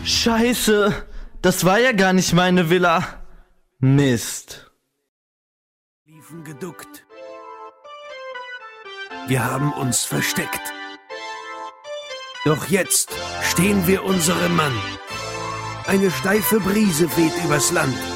Scheiße, das war ja gar nicht meine Villa. Mist. Liefen geduckt. Wir haben uns versteckt. Doch jetzt stehen wir unserem Mann. Eine steife Brise weht übers Land.